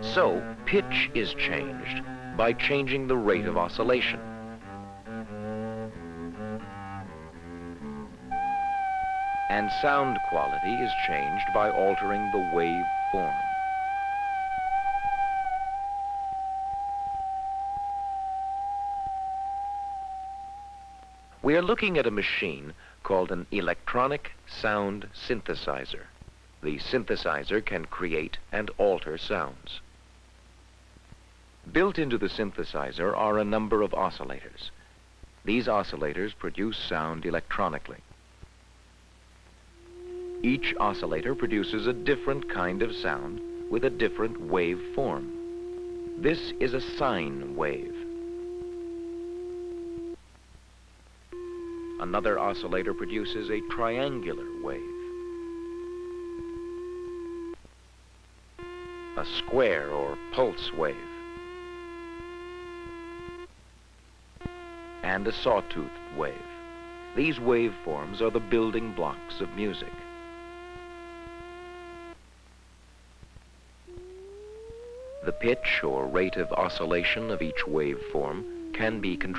So, pitch is changed by changing the rate of oscillation. And sound quality is changed by altering the wave form. We are looking at a machine called an electronic sound synthesizer. The synthesizer can create and alter sounds. Built into the synthesizer are a number of oscillators. These oscillators produce sound electronically. Each oscillator produces a different kind of sound with a different wave form. This is a sine wave. Another oscillator produces a triangular wave. A square or pulse wave. And a sawtooth wave. These waveforms are the building blocks of music. The pitch or rate of oscillation of each waveform can be controlled.